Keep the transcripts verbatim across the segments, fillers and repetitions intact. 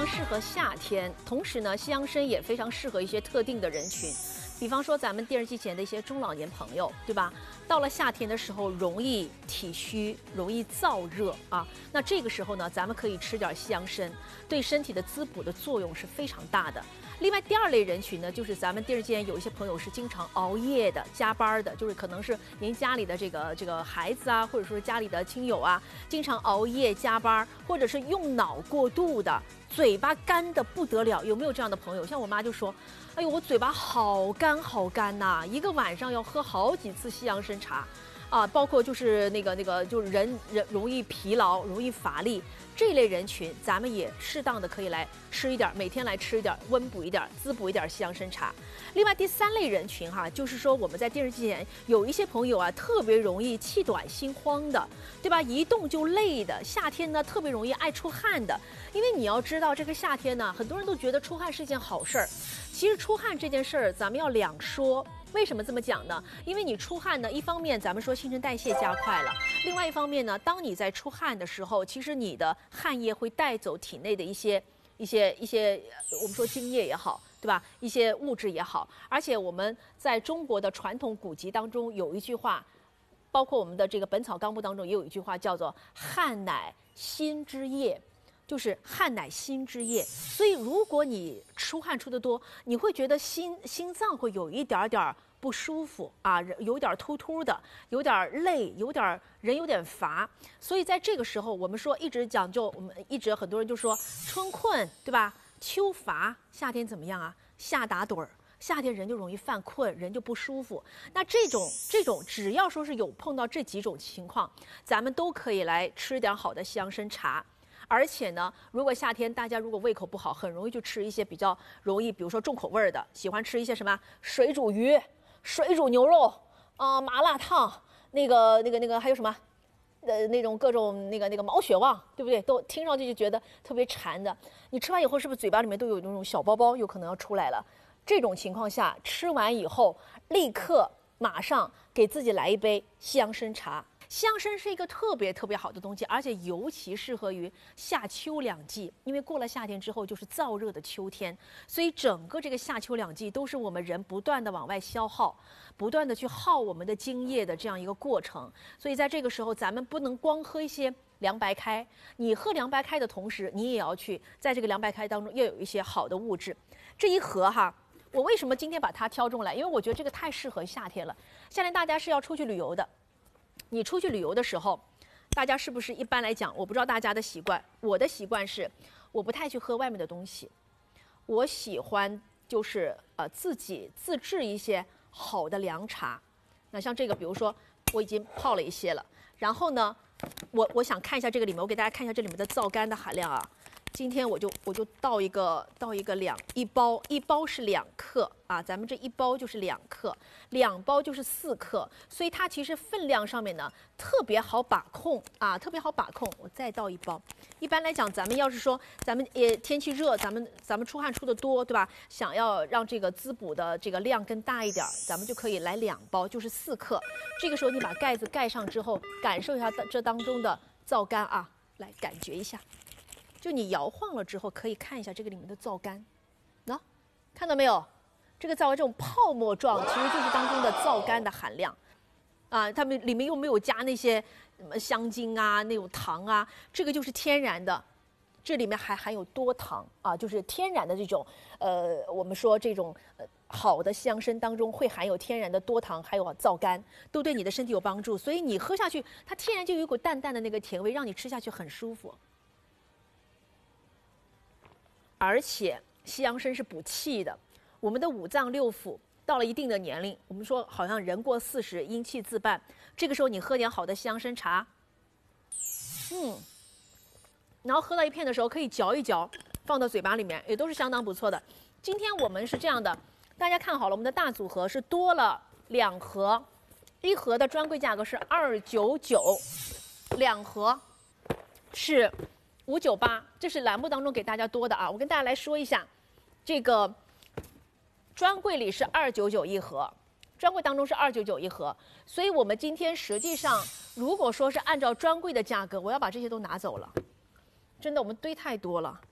常适合夏天，同时呢，西洋参也非常适合一些特定的人群，比方说咱们电视机前的一些中老年朋友，对吧？到了夏天的时候，容易体虚，容易燥热啊。那这个时候呢，咱们可以吃点西洋参，对身体的滋补的作用是非常大的。另外，第二类人群呢，就是咱们电视机前有一些朋友是经常熬夜的、加班的，就是可能是您家里的这个这个孩子啊，或者说家里的亲友啊，经常熬夜加班，或者是用脑过度的，嘴巴干的不得了。有没有这样的朋友？像我妈就说，哎呦，我嘴巴好干好干呐，一个晚上要喝好几次西洋参茶，啊，包括就是那个那个，就是人人容易疲劳、容易乏力这类人群，咱们也适当的可以来吃一点，每天来吃一点，温补一点，滋补一点西洋参茶。另外第三类人群哈，就是说我们在电视机前有一些朋友啊，特别容易气短心慌的，对吧？一动就累的，夏天呢特别容易爱出汗的。因为你要知道，这个夏天呢，很多人都觉得出汗是一件好事儿，其实出汗这件事儿咱们要两说。为什么这么讲呢？因为你出汗呢，一方面咱们说新陈代谢加快了，另外一方面呢，当你在出汗的时候，其实你的汗液会带走体内的一些一些一些，我们说精液也好，对吧？一些物质也好，而且我们在中国的传统古籍当中有一句话，包括我们的这个《本草纲目》当中也有一句话叫做“汗乃心之液”。就是汗乃心之液，所以如果你出汗出得多，你会觉得心心脏会有一点点不舒服啊，有点突突的，有点累，有点人有点乏。所以在这个时候，我们说一直讲究，我们一直很多人就说春困，对吧？秋乏，夏天怎么样啊？夏打盹儿。夏天人就容易犯困，人就不舒服。那这种这种，只要说是有碰到这几种情况，咱们都可以来吃点好的西洋参茶。而且呢，如果夏天大家如果胃口不好，很容易就吃一些比较容易，比如说重口味的，喜欢吃一些什么水煮鱼、水煮牛肉啊、呃、麻辣烫，那个那个那个还有什么，呃那种各种那个那个毛血旺，对不对？都听上去就觉得特别馋的。你吃完以后是不是嘴巴里面都有那种小包包，有可能要出来了？这种情况下，吃完以后立刻马上给自己来一杯西洋参茶。西洋参是一个特别特别好的东西，而且尤其适合于夏秋两季，因为过了夏天之后就是燥热的秋天，所以整个这个夏秋两季都是我们人不断的往外消耗，不断的去耗我们的精液的这样一个过程。所以在这个时候，咱们不能光喝一些凉白开，你喝凉白开的同时，你也要去在这个凉白开当中要有一些好的物质。这一盒哈，我为什么今天把它挑中来？因为我觉得这个太适合夏天了。夏天大家是要出去旅游的。你出去旅游的时候，大家是不是一般来讲，我不知道大家的习惯，我的习惯是，我不太去喝外面的东西，我喜欢就是呃自己自制一些好的凉茶。那像这个，比如说我已经泡了一些了，然后呢，我我想看一下这个里面，我给大家看一下这里面的皂苷的含量啊。今天我就我就倒一个倒一个两一包，一包是两克啊，咱们这一包就是两克，两包就是四克，所以它其实分量上面呢特别好把控啊，特别好把控。我再倒一包。一般来讲，咱们要是说咱们也天气热，咱们咱们出汗出的多，对吧？想要让这个滋补的这个量更大一点，咱们就可以来两包，就是四克。这个时候你把盖子盖上之后，感受一下这当中的皂苷啊，来感觉一下。就你摇晃了之后，可以看一下这个里面的皂苷，喏，看到没有？这个皂苷这种泡沫状，其实就是当中的皂苷的含量，啊，它们里面又没有加那些什么香精啊、那种糖啊，这个就是天然的，这里面还含有多糖啊，就是天然的这种，呃，我们说这种呃好的西洋参当中会含有天然的多糖，还有皂苷，都对你的身体有帮助，所以你喝下去，它天然就有一股淡淡的那个甜味，让你吃下去很舒服。而且西洋参是补气的，我们的五脏六腑到了一定的年龄，我们说好像人过四十阴气自半，这个时候你喝点好的西洋参茶，嗯，然后喝到一片的时候可以嚼一嚼，放到嘴巴里面也都是相当不错的。今天我们是这样的，大家看好了，我们的大组合是多了两盒，一盒的专柜价格是二九九，两盒是五九八，这是栏目当中给大家多的啊。我跟大家来说一下，这个专柜里是二九九一盒，专柜当中是二九九一盒，所以我们今天实际上如果说是按照专柜的价格，我要把这些都拿走了，真的我们堆太多了。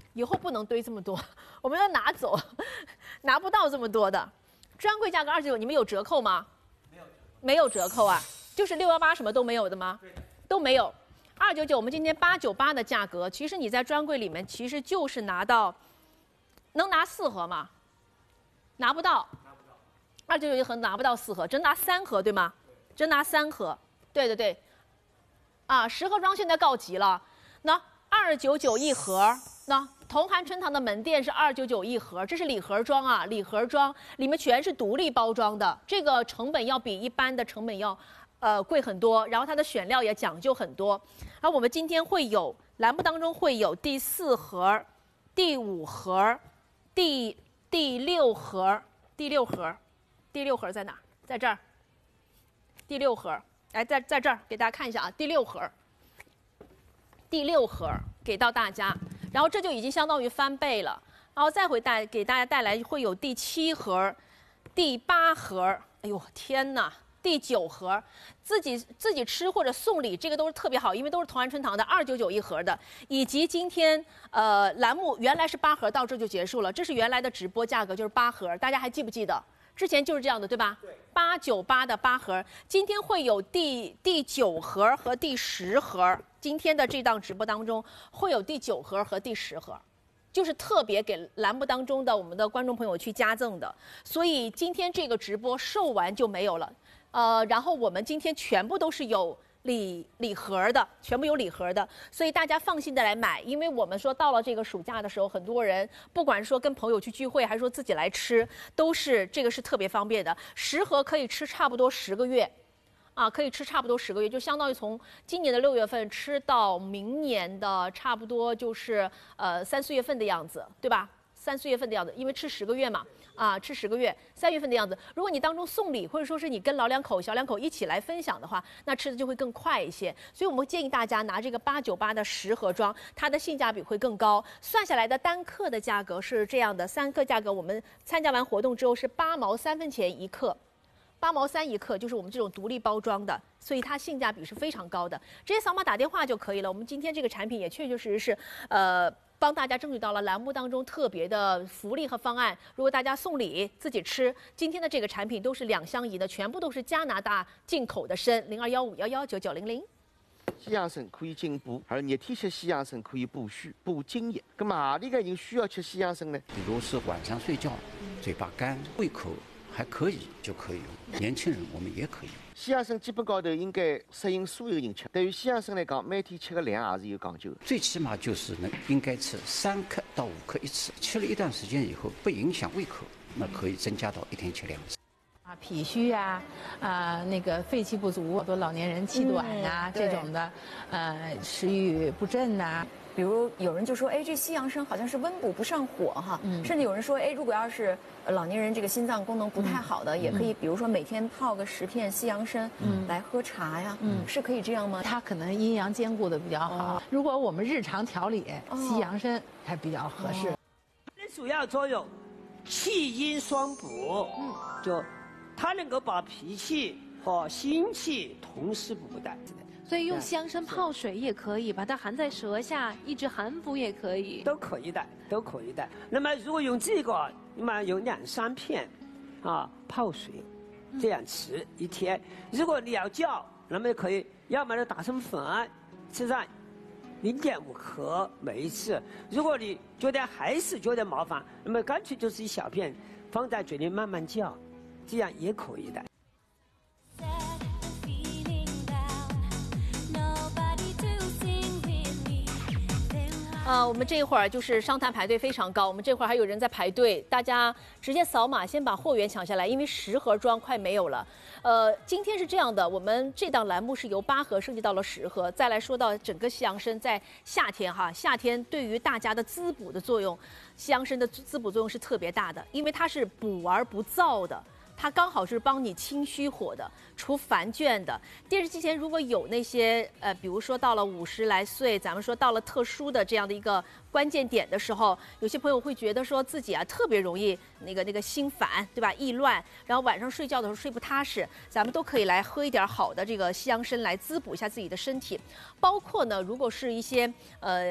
以后不能堆这么多，我们要拿走，拿不到这么多的。专柜价格二九九，你们有折扣吗？没有，没有折扣啊，就是六幺八什么都没有的吗？都没有。二九九，我们今天八九八的价格，其实你在专柜里面其实就是拿到，能拿四盒吗？拿不到。拿不到。二九九一盒拿不到四盒，只拿三盒，对吗？只拿三盒。对对对。啊，十盒装现在告急了，那二九九一盒，那同涵春堂的门店是二九九一盒，这是礼盒装啊，礼盒装里面全是独立包装的，这个成本要比一般的成本要。呃，贵很多，然后它的选料也讲究很多。然后我们今天会有栏目当中会有第四盒、第五盒、第第六盒、第六盒、第六盒在哪？在这儿。第六盒，来在在这儿给大家看一下啊，第六盒，第六盒给到大家，然后这就已经相当于翻倍了。然后再会带给大家带来会有第七盒、第八盒，哎呦天哪！第九盒，自己自己吃或者送礼，这个都是特别好，因为都是同涵春堂的二九九一盒的，以及今天呃栏目原来是八盒，到这就结束了，这是原来的直播价格就是八盒，大家还记不记得？之前就是这样的，对吧？对，八九八的八盒，今天会有第第九盒和第十盒，今天的这档直播当中会有第九盒和第十盒。就是特别给栏目当中的我们的观众朋友去加赠的，所以今天这个直播售完就没有了，呃，然后我们今天全部都是有礼礼盒的，全部有礼盒的，所以大家放心的来买，因为我们说到了这个暑假的时候，很多人不管说跟朋友去聚会，还是说自己来吃，都是这个是特别方便的，十盒可以吃差不多十个月。啊，可以吃差不多十个月，就相当于从今年的六月份吃到明年的差不多就是呃三四月份的样子，对吧？三四月份的样子，因为吃十个月嘛，啊，吃十个月，三月份的样子。如果你当中送礼，或者说是你跟老两口、小两口一起来分享的话，那吃的就会更快一些。所以我们建议大家拿这个八九八的十盒装，它的性价比会更高。算下来的单克的价格是这样的，三克价格我们参加完活动之后是八毛三分钱一克。八毛三一克，就是我们这种独立包装的，所以它性价比是非常高的。直接扫码打电话就可以了。我们今天这个产品也确确实实是，呃，帮大家争取到了栏目当中特别的福利和方案。如果大家送礼自己吃，今天的这个产品都是两相宜的，全部都是加拿大进口的参，零二幺五幺幺九九零零。 西洋参可以进补，而热天吃西洋参可以补虚、补津液。那么哪里个人需要吃西洋参呢？ 比如是晚上睡觉，嘴巴干、胃口。还可以就可以用，年轻人我们也可以用。 西洋参基本高头应该适应所有人吃。对于西洋参来讲，每天吃的量也是有讲究的。 最起码就是能应该吃三克到五克一次，吃了一段时间以后不影响胃口，那可以增加到一天吃两次。 啊，脾虚啊，啊、呃，那个肺气不足，好多老年人气短啊、嗯、这种的，呃，食欲不振呐、啊。 比如有人就说，哎，这西洋参好像是温补不上火哈，嗯、甚至有人说，哎，如果要是老年人这个心脏功能不太好的，嗯、也可以，比如说每天泡个十片西洋参，嗯，来喝茶呀，嗯，是可以这样吗？ 它可能阴阳兼顾的比较好。哦、如果我们日常调理，哦、西洋参还比较合适。 它的主要作用，气阴双补，嗯，就它能够把脾气和心气同时补的。 所以用西洋参泡水也可以，把它含在舌下，抑制寒伏也可以， 都可以的，都可以的。那么如果用这个，那么有两三片，啊，泡水，这样吃一天。如果你要叫，那么可以，要么就打成粉，吃上零点五克每一次。如果你觉得还是觉得麻烦，那么干脆就是一小片，放在嘴里慢慢叫，这样也可以的。 呃，我们这一会儿就是商谈排队非常高，我们这会儿还有人在排队，大家直接扫码先把货源抢下来，因为十盒装快没有了。呃，今天是这样的，我们这档栏目是由八盒升级到了十盒，再来说到整个西洋参在夏天哈，夏天对于大家的滋补的作用，西洋参的滋补作用是特别大的，因为它是补而不燥的。它刚好是帮你清虚火的，除烦倦的。电视机前如果有那些呃，比如说到了五十来岁，咱们说到了特殊的这样的一个关键点的时候，有些朋友会觉得说自己啊特别容易那个那个心烦，对吧？意乱，然后晚上睡觉的时候睡不踏实，咱们都可以来喝一点好的这个西洋参来滋补一下自己的身体。包括呢，如果是一些呃。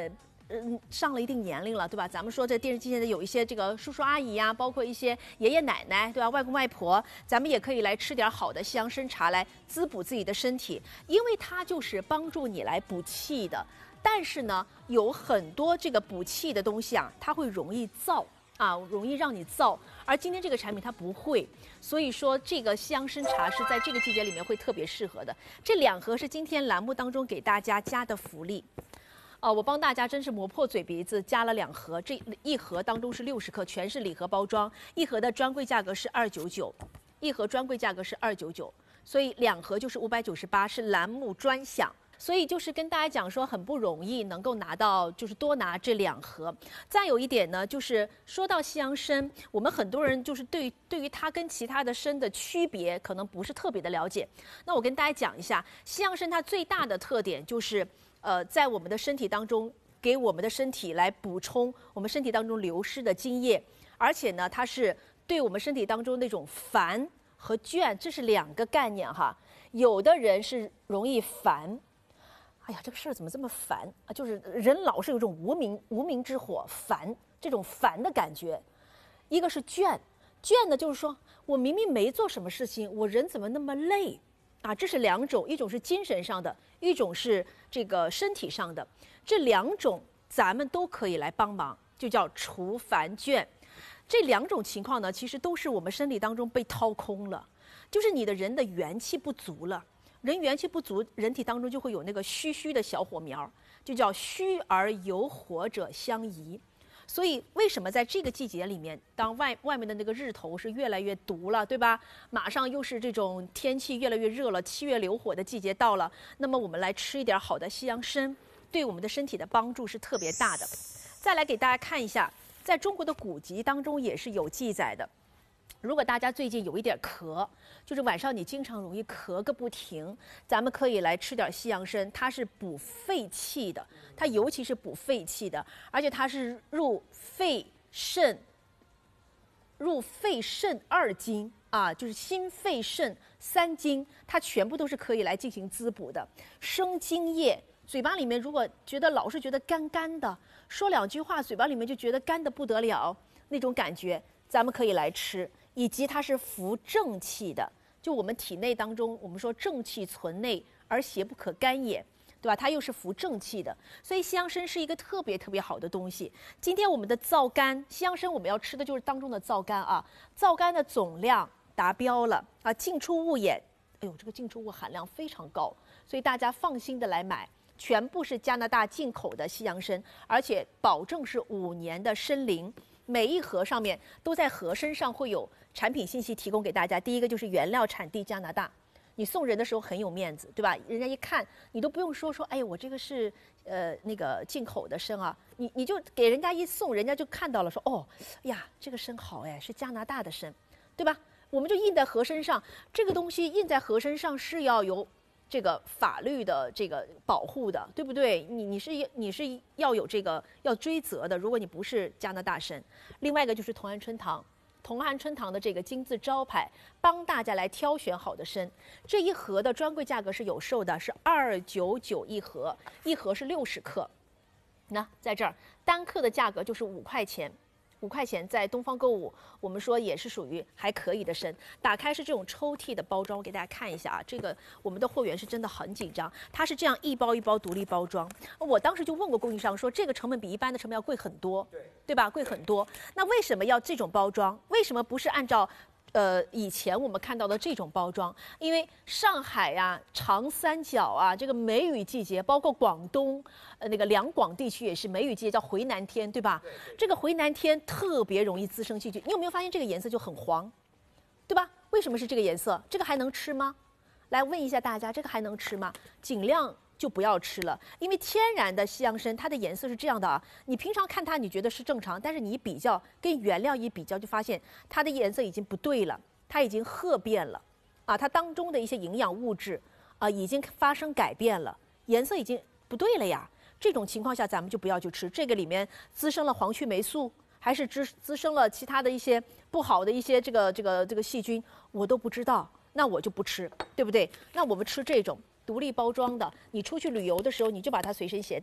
嗯上了一定年龄了，对吧？咱们说这电视机前的有一些这个叔叔阿姨呀、啊，包括一些爷爷奶奶，对吧？外公外婆，咱们也可以来吃点好的西洋参茶来滋补自己的身体，因为它就是帮助你来补气的。但是呢，有很多这个补气的东西啊，它会容易燥。啊，容易让你燥，而今天这个产品它不会，所以说这个西洋参茶是在这个季节里面会特别适合的。这两盒是今天栏目当中给大家加的福利，呃，我帮大家真是磨破嘴皮子加了两盒，这一盒当中是六十克，全是礼盒包装，一盒的专柜价格是二九九，一盒专柜价格是二九九，所以两盒就是五百九十八，是栏目专享。所以就是跟大家讲说，很不容易能够拿到，就是多拿这两盒。再有一点呢，就是说到西洋参，我们很多人就是对于对于它跟其他的参的区别，可能不是特别的了解。那我跟大家讲一下，西洋参它最大的特点就是，呃，在我们的身体当中，给我们的身体来补充我们身体当中流失的津液，而且呢，它是对我们身体当中那种烦和倦，这是两个概念哈。有的人是容易烦。哎呀，这个事儿怎么这么烦啊？就是人老是有种无名无名之火，烦这种烦的感觉。一个是倦，倦呢就是说我明明没做什么事情，我人怎么那么累啊？这是两种，一种是精神上的，一种是这个身体上的。这两种咱们都可以来帮忙，就叫除烦倦。这两种情况呢，其实都是我们身体当中被掏空了，就是你的人的元气不足了。人元气不足，人体当中就会有那个虚虚的小火苗，就叫虚而有火者相宜。所以为什么在这个季节里面，当外外面的那个日头是越来越毒了，对吧？马上又是这种天气越来越热了，七月流火的季节到了，那么我们来吃一点好的西洋参，对我们的身体的帮助是特别大的。再来给大家看一下，在中国的古籍当中也是有记载的。如果大家最近有一点咳，就是晚上你经常容易咳个不停，咱们可以来吃点西洋参，它是补肺气的，它尤其是补肺气的，而且它是入肺肾、入肺肾二经啊，就是心肺肾三经，它全部都是可以来进行滋补的。生津液，嘴巴里面如果觉得老是觉得干干的，说两句话嘴巴里面就觉得干得不得了那种感觉，咱们可以来吃。以及它是扶正气的，就我们体内当中，我们说正气存内，而邪不可干也，对吧？它又是扶正气的，所以西洋参是一个特别特别好的东西。今天我们的皂苷，西洋参我们要吃的就是当中的皂苷啊，皂苷的总量达标了啊，进出物也，哎呦，这个进出物含量非常高，所以大家放心的来买。全部是加拿大进口的西洋参，而且保证是五年的参龄。每一盒上面都在盒身上会有产品信息提供给大家。第一个就是原料产地加拿大，你送人的时候很有面子，对吧？人家一看你都不用说说，哎，我这个是呃那个进口的参啊，你你就给人家一送，人家就看到了说，哦呀，这个参好哎，是加拿大的参，对吧？我们就印在盒身上，这个东西印在盒身上是要有这个法律的这个保护的，对不对？你你是你是要有这个要追责的。如果你不是加拿大参，另外一个就是同安春堂，同安春堂的这个金字招牌，帮大家来挑选好的参。这一盒的专柜价格是有售的，是二九九一盒，一盒是六十克。那在这儿单克的价格就是五块钱。五块钱在东方购物，我们说也是属于还可以的参。打开是这种抽屉的包装，我给大家看一下啊。这个我们的货源是真的很紧张，它是这样一包一包独立包装。我当时就问过供应商说，这个成本比一般的成本要贵很多，对对吧？贵很多。那为什么要这种包装？为什么不是按照？呃，以前我们看到的这种包装，因为上海啊、长三角啊，这个梅雨季节，包括广东，呃，那个两广地区也是梅雨季节，叫回南天，对吧？对对，这个回南天特别容易滋生细菌。你有没有发现这个颜色就很黄，对吧？为什么是这个颜色？这个还能吃吗？来问一下大家，这个还能吃吗？尽量就不要吃了，因为天然的西洋参它的颜色是这样的啊，你平常看它你觉得是正常，但是你一比较跟原料一比较，就发现它的颜色已经不对了，它已经褐变了，啊，它当中的一些营养物质啊已经发生改变了，颜色已经不对了呀。这种情况下咱们就不要去吃，这个里面滋生了黄曲霉素，还是滋滋生了其他的一些不好的一些这个这个这个细菌，我都不知道，那我就不吃，对不对？那我们吃这种独立包装的，你出去旅游的时候，你就把它随身携带。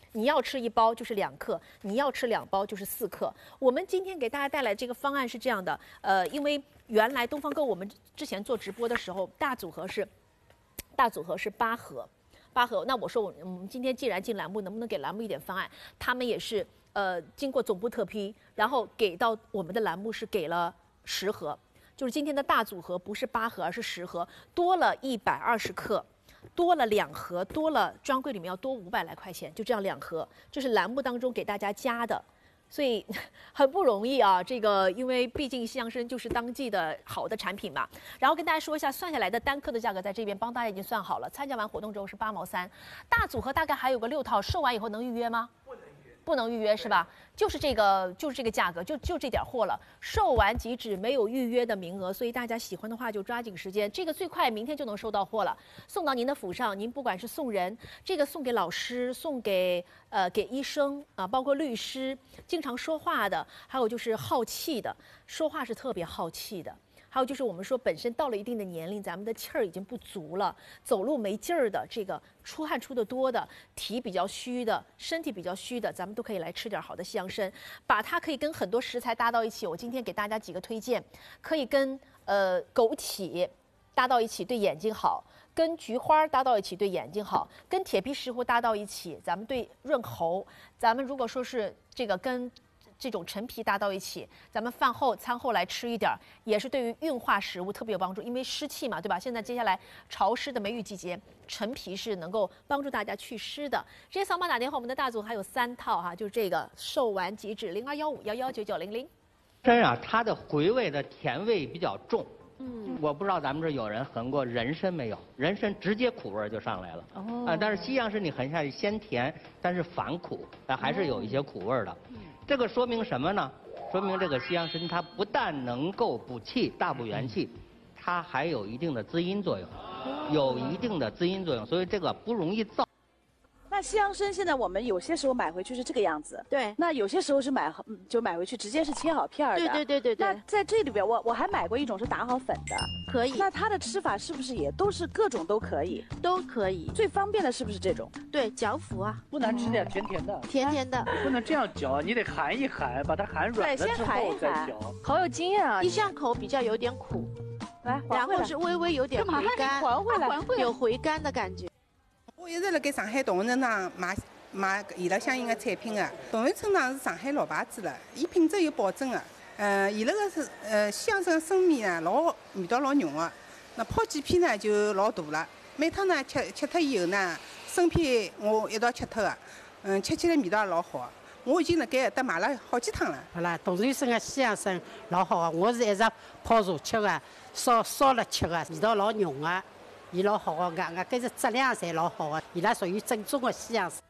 你要吃一包就是两克，你要吃两包就是四克。我们今天给大家带来这个方案是这样的，呃，因为原来东方购我们之前做直播的时候，大组合是大组合是八盒，八盒。那我说我们今天既然进栏目，能不能给栏目一点方案？他们也是呃经过总部特批，然后给到我们的栏目是给了十盒，就是今天的大组合不是八盒，而是十盒，多了一百二十克。多了两盒，多了专柜里面要多五百来块钱，就这样两盒，这是栏目当中给大家加的，所以很不容易啊。这个因为毕竟西洋参就是当季的好的产品嘛。然后跟大家说一下，算下来的单颗的价格在这边帮大家已经算好了，参加完活动之后是八毛三，大组合大概还有个六套，售完以后能预约吗？不能预约，不能预约是吧？就是这个，就是这个价格，就就这点货了，售完即止，没有预约的名额，所以大家喜欢的话就抓紧时间，这个最快明天就能收到货了，送到您的府上。您不管是送人，这个送给老师，送给呃给医生啊，包括律师，经常说话的，还有就是好气的，说话是特别好气的。还有就是我们说本身到了一定的年龄，咱们的气儿已经不足了，走路没劲儿的，这个出汗出得多的，体比较虚的，身体比较虚的，咱们都可以来吃点好的西洋参，把它可以跟很多食材搭到一起。我今天给大家几个推荐，可以跟呃枸杞搭到一起，对眼睛好；跟菊花搭到一起，对眼睛好；跟铁皮石斛搭到一起，咱们对润喉。咱们如果说是这个跟这种陈皮搭到一起，咱们饭后、餐后来吃一点，也是对于运化食物特别有帮助。因为湿气嘛，对吧？现在接下来潮湿的梅雨季节，陈皮是能够帮助大家祛湿的。直接扫码打电话，我们的大组还有三套哈，就是这个售完即止，零二幺五幺幺九九零零。 参啊，它的回味的甜味比较重。嗯，我不知道咱们这有人横过人参没有？人参直接苦味就上来了。哦。啊，但是西洋参你横下去鲜甜，但是反苦，但还是有一些苦味的。嗯。这个说明什么呢？说明这个西洋参它不但能够补气、大补元气，它还有一定的滋阴作用，有一定的滋阴作用，所以这个不容易燥。 那西洋参现在我们有些时候买回去是这个样子，对。那有些时候是买就买回去直接是切好片儿的，对对对对对。那在这里边我我还买过一种是打好粉的，可以。那它的吃法是不是也都是各种都可以？都可以。最方便的是不是这种？对，嚼服啊。 不能吃点甜甜的。 甜甜的。 不能这样嚼，你得含一含，把它含软了之后再嚼。 好有经验啊！一巷口比较有点苦，来，然后是微微有点回甘，还回来，有回甘的感觉。 我一直辣盖上海同仁堂买买伊拉相应的产品的。同仁堂是上海老牌子了，伊品质有保证的。呃，伊拉个是呃西洋参生米呢，老味道老浓的。那泡几片呢就老大了。每趟呢吃吃脱以后呢，生片我一道吃脱的，嗯，吃起来味道也老好。我已经辣盖搭买了好几趟了。 好啦，同仁参的西洋参老好啊，我是一直泡茶吃的，烧烧了吃的，味道老浓的。伊老好个，外加搿是质量侪老好个，伊拉属于正宗的西洋参。